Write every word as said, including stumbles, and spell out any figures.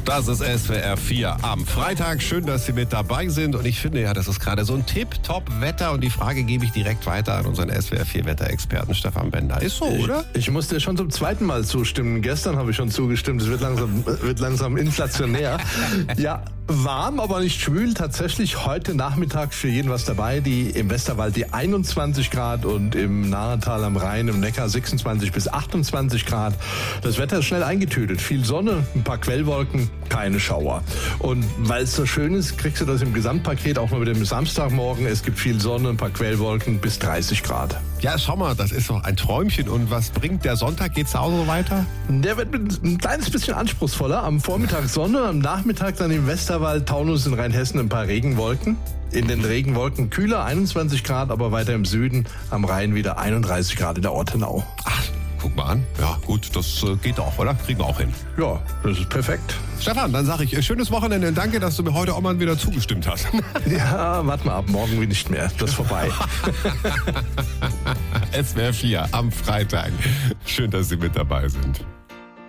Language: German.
Das ist S W R vier am Freitag. Schön, dass Sie mit dabei sind. Und ich finde ja, das ist gerade so ein Tip-Top-Wetter. Und die Frage gebe ich direkt weiter an unseren S W R vier Wetterexperten Stefan Bender. Ist so, oder? Ich, ich musste schon zum zweiten Mal zustimmen. Gestern habe ich schon zugestimmt. Es wird langsam, wird langsam inflationär. Ja, warm, aber nicht schwül. Tatsächlich heute Nachmittag für jeden was dabei. Die im Westerwald die einundzwanzig Grad und im Nahetal am Rhein, im Neckar sechsundzwanzig bis achtundzwanzig Grad. Das Wetter ist schnell eingetütet. Viel Sonne, ein paar Quellwolken, keine Schauer. Und weil es so schön ist, kriegst du das im Gesamtpaket auch mal mit dem Samstagmorgen. Es gibt viel Sonne, ein paar Quellwolken bis dreißig Grad. Ja, schau mal, das ist doch ein Träumchen. Und was bringt der Sonntag? Geht's da auch so weiter? Der wird ein kleines bisschen anspruchsvoller. Am Vormittag Sonne, am Nachmittag dann im Westerwald, Taunus in Rheinhessen ein paar Regenwolken. In den Regenwolken kühler, einundzwanzig Grad, aber weiter im Süden am Rhein wieder einunddreißig Grad in der Ortenau. Ach, guck mal an. Ja, gut, das äh, geht auch, oder? Kriegen wir auch hin. Ja, das ist perfekt. Stefan, dann sage ich, äh, schönes Wochenende. Danke, dass du mir heute auch mal wieder zugestimmt hast. Ja, warte mal ab, morgen will nicht mehr. Das ist vorbei. S W R vier am Freitag. Schön, dass Sie mit dabei sind.